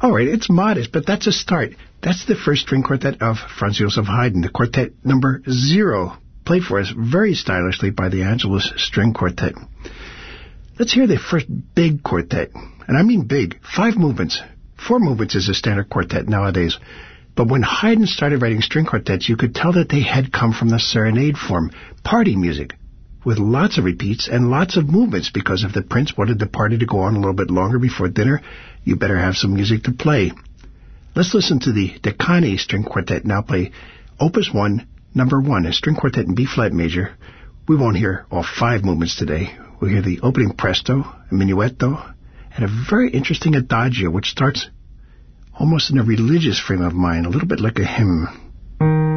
All right, it's modest, but that's a start. That's the first string quartet of Franz Joseph Haydn, the quartet number 0, played for us very stylishly by the Angelus String Quartet. Let's hear the first big quartet, and I mean big, 5 movements. 4 movements is a standard quartet nowadays. But when Haydn started writing string quartets, you could tell that they had come from the serenade form, party music, with lots of repeats and lots of movements, because if the prince wanted the party to go on a little bit longer before dinner, you better have some music to play. Let's listen to the Decani String Quartet now play Opus 1, number 1, a string quartet in B-flat major. We won't hear all 5 movements today. We'll hear the opening presto, a minuetto, and a very interesting adagio, which starts almost in a religious frame of mind, a little bit like a hymn.